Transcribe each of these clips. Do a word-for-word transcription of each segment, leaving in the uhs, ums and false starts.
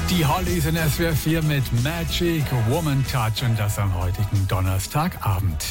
Die Hollies in S W R vier mit Magic Woman Touch und das am heutigen Donnerstagabend.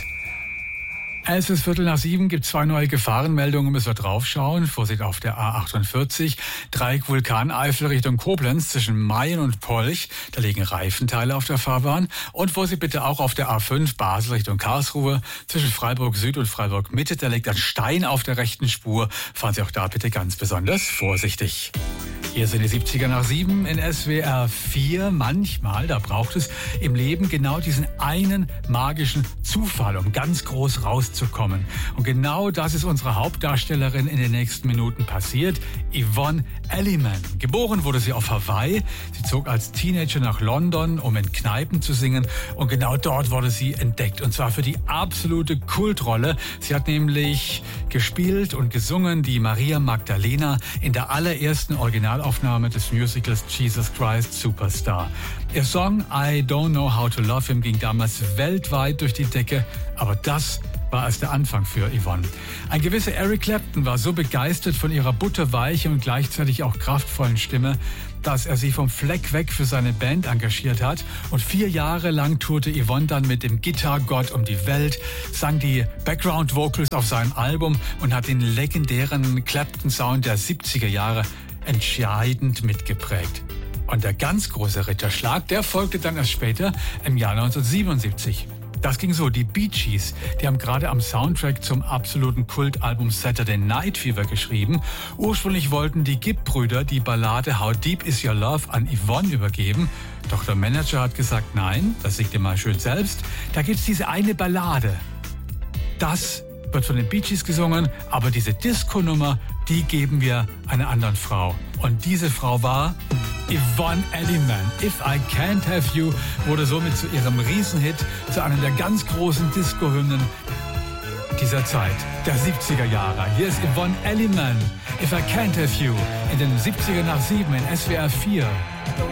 Es ist Viertel nach sieben, gibt zwei neue Gefahrenmeldungen, müssen wir draufschauen. Vorsicht auf der A achtundvierzig, Dreieck Vulkaneifel Richtung Koblenz zwischen Mayen und Polch. Da liegen Reifenteile auf der Fahrbahn. Und Vorsicht bitte auch auf der A fünf Basel Richtung Karlsruhe zwischen Freiburg Süd und Freiburg Mitte. Da liegt ein Stein auf der rechten Spur. Fahren Sie auch da bitte ganz besonders vorsichtig. Hier sind die siebziger nach sieben in S W R vier. Manchmal, da braucht es im Leben genau diesen einen magischen Zufall, um ganz groß rauszukommen. Und genau das ist unsere Hauptdarstellerin in den nächsten Minuten passiert, Yvonne Elliman. Geboren wurde sie auf Hawaii. Sie zog als Teenager nach London, um in Kneipen zu singen. Und genau dort wurde sie entdeckt. Und zwar für die absolute Kultrolle. Sie hat nämlich gespielt und gesungen die Maria Magdalena in der allerersten Originalaufnahme des Musicals Jesus Christ Superstar. Ihr Song I Don't Know How to Love Him ging damals weltweit durch die Decke, aber das war erst der Anfang für Yvonne. Ein gewisser Eric Clapton war so begeistert von ihrer butterweichen und gleichzeitig auch kraftvollen Stimme, dass er sie vom Fleck weg für seine Band engagiert hat. Und vier Jahre lang tourte Yvonne dann mit dem Gitarrgott um die Welt, sang die Background-Vocals auf seinem Album und hat den legendären Clapton-Sound der siebziger Jahre entscheidend mitgeprägt. Und der ganz große Ritterschlag, der folgte dann erst später im Jahr neunzehnhundertsiebenundsiebzig. Das ging so, die Bee Gees, die haben gerade am Soundtrack zum absoluten Kultalbum Saturday Night Fever geschrieben. Ursprünglich wollten die Gibb-Brüder die Ballade How Deep Is Your Love an Yvonne übergeben. Doch der Manager hat gesagt, nein, das singt ihr mal schön selbst. Da gibt's diese eine Ballade. Das wird von den Bee Gees gesungen, aber diese Disco-Nummer, die geben wir einer anderen Frau. Und diese Frau war Yvonne Elliman. If I Can't Have You wurde somit zu ihrem Riesenhit, zu einem der ganz großen Disco-Hymnen dieser Zeit, der siebziger Jahre. Hier ist Yvonne Elliman. If I Can't Have You in den siebziger nach sieben in S W R vier.